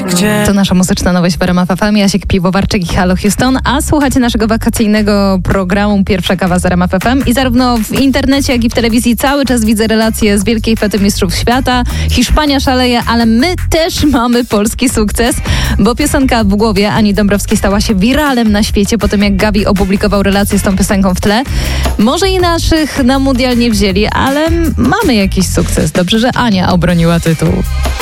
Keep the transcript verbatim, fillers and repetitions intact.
gdzie... To nasza muzyczna nowość w R M F F M. Jasiek Piwowarczyk i Halo Houston. A słuchacie naszego wakacyjnego programu Pierwsza kawa z R M F F M. I zarówno w internecie, jak i w telewizji cały czas widzę relacje z Wielkiej Fety Mistrzów Świata. Hiszpania szaleje, ale my też mamy polski sukces, bo piosenka W głowie Ani Dąbrowskiej stała się wiralem na świecie po tym, jak Gabi opublikował relację z tą piosenką w tle. Może i naszych na mundial nie wzięli, ale mamy jakiś sukces. Dobrze, że Ania obroniła tytuł.